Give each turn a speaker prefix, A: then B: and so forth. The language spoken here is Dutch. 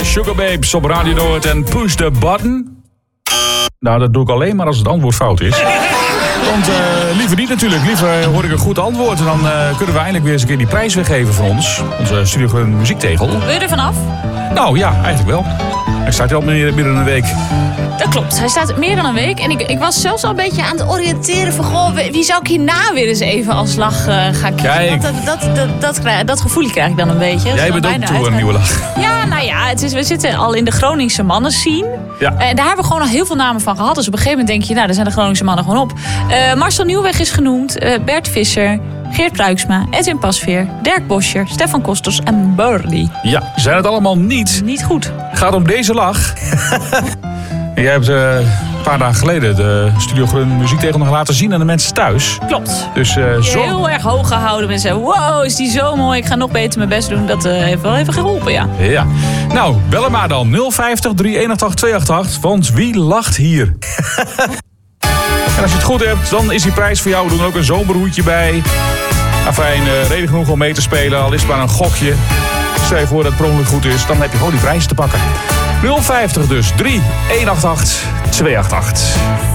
A: Sugar Babes op Radio Noord en Push the Button. Nou, dat doe ik alleen maar als het antwoord fout is. Want liever niet natuurlijk. Liever hoor ik een goed antwoord. En dan kunnen we eindelijk weer eens een keer die prijs weggeven van ons. Onze Studio Groen muziektegel.
B: Wil je er vanaf?
A: Nou ja, eigenlijk wel. Hij staat hier al midden in een week.
B: Dat klopt, hij staat meer dan een week. En ik was zelfs al een beetje aan het oriënteren van... Goh, wie zou ik hierna weer eens even als lach gaan krijgen? Want dat gevoel krijg ik dan een beetje.
A: Jij bent ook toe aan een nieuwe lach.
B: Ja, nou ja, we zitten al in de Groningse mannen scene.
A: Ja.
B: En daar hebben we gewoon al heel veel namen van gehad. Dus op een gegeven moment denk je, nou, daar zijn de Groningse mannen gewoon op. Marcel Nieuwweg is genoemd. Bert Visser. Geert Pruiksma, Edwin Pasveer, Dirk Boscher, Stefan Kosters en Burley.
A: Ja, zijn het allemaal niet.
B: Niet goed.
A: Gaat om deze lach. Jij hebt een paar dagen geleden de Studio Groen muziektegel nog laten zien aan de mensen thuis.
B: Klopt.
A: Dus
B: heel erg hoog gehouden. Mensen zeggen, wow, is die zo mooi. Ik ga nog beter mijn best doen. Dat heeft wel even geholpen, ja.
A: Ja. Nou, bel hem maar dan. 050 318 288. Want wie lacht hier? En als je het goed hebt, dan is die prijs voor jou. We doen er ook een zomerhoedje bij. Afijn, reden genoeg om mee te spelen. Al is het maar een gokje. Stel je voor dat het per ongeluk goed is. Dan heb je gewoon die prijs te pakken. 050 dus. 318 288.